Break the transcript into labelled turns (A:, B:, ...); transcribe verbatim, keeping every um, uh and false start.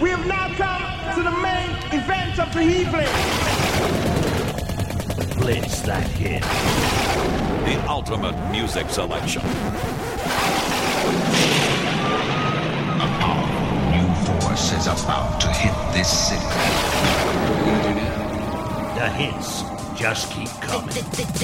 A: We have now come to the main event of the evening.
B: Blitz that hit.
C: The ultimate music selection.
D: A powerful new force is about to hit this city.
B: The hits just keep coming.